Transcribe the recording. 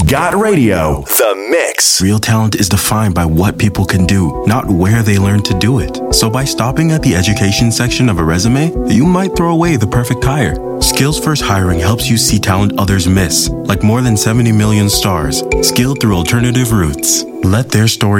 Got Radio, The Mix. Real talent is defined by what people can do, not where they learn to do it. So by stopping at the education section of a resume, you might throw away the perfect hire. Skills First Hiring helps you see talent others miss, like more than 70 million stars, skilled through alternative routes. Let their story